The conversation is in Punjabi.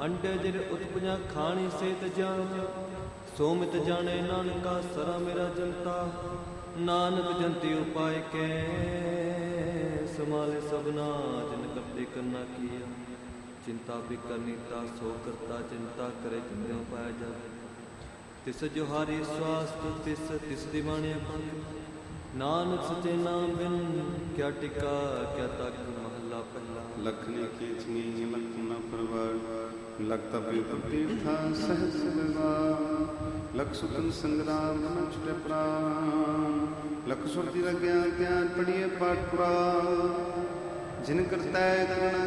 ਅੰਡੇ ਜਿਰ ਉਤਪਜਾ ਖਾਣੀ ਸੇਤ ਜਾਨ, ਸੋਮਿਤ ਜਾਣੇ ਨਾਨਕਾ ਸਰਾ ਮੇਰਾ ਜਨਤਾ। ਨਾਨਕ ਜੰਤੀ ਉਪਾਇ ਕੈ ਸਮਾਲੇ ਸਭਨਾ, ਜਿਨ ਕਰਤੇ ਕਰਨਾ ਕੀਆ। ਚਿੰਤਾ ਬਿਕਰ ਨੀਤਾ ਸੋ ਕਰਤਾ, ਚਿੰਤਾ ਕਰੇ ਜਿਨੇ ਉਪਾਇ ਜਾਵੇ। ਤਿਸ ਜੁਹਾਰੀ ਸਵਾਸਤ ਤਿਸ ਤਿਸ ਦੀਵਾਨੇ ਪੰਗ। ਨਾਨਕ ਸਚੇ ਨਾਮ ਬਿਨ ਕਿਆ ਟਿਕਾ ਕਿਆ ਤੱਕ। ਮਹੱਲਾ ਪਹਿਲਾ। ਲਖਨੀ ਕੀਚਨੀ ਲਖ ਨ ਪਰਵਾਰ, ਲਖ ਤਪੇ ਤੀਰਥਾ ਸਹਸ ਵਿਵਾਰ। ਲਖ ਸੁਤਨ ਸੰਗਰਾਮ ਨ ਛੁਟੇ ਪ੍ਰਾਨ, ਲਖ ਸੁਰਤੀ ਲਗਿਆ ਗਿਆਨ ਪੜੀਏ ਪਾਠ ਪੁਰਾਨ। ਜਿਨ ਕਰਤੈ ਕਰੁਣਾ